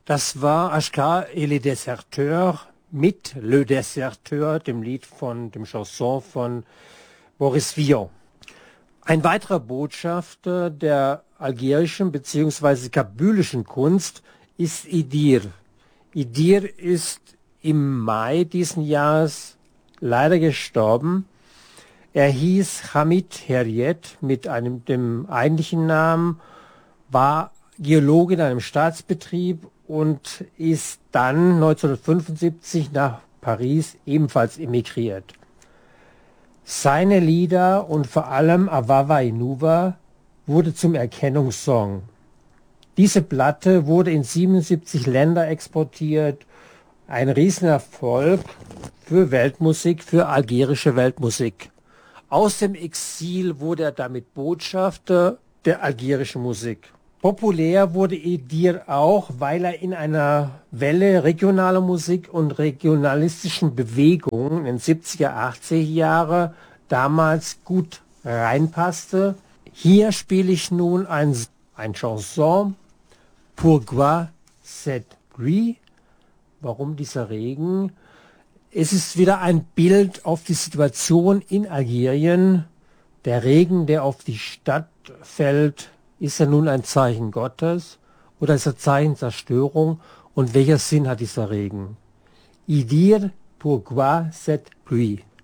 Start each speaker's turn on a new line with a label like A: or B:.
A: Das war Ashkar et les Deserteurs mit Le Deserteur, dem Lied von dem Chanson von Boris Vian. Ein weiterer Botschafter der algerischen bzw. kabylischen Kunst ist Idir. Idir ist im Mai diesen Jahres leider gestorben. Er hieß Hamid Herriet mit dem eigentlichen Namen, war Geologe in einem Staatsbetrieb und ist dann 1975 nach Paris ebenfalls emigriert. Seine Lieder und vor allem Avava Inuva wurde zum Erkennungssong. Diese Platte wurde in 77 Länder exportiert. Ein Riesenerfolg für Weltmusik, für algerische Weltmusik. Aus dem Exil wurde er damit Botschafter der algerischen Musik. Populär wurde Idir auch, weil er in einer Welle regionaler Musik und regionalistischen Bewegungen in den 70er, 80er Jahre damals gut reinpasste. Hier spiele ich nun ein Chanson, Pourquoi cette pluie? Warum dieser Regen? Es ist wieder ein Bild auf die Situation in Algerien. Der Regen, der auf die Stadt fällt, ist er nun ein Zeichen Gottes oder ist er Zeichen Zerstörung? Und welcher Sinn hat dieser Regen? Idir, pourquoi cette pluie?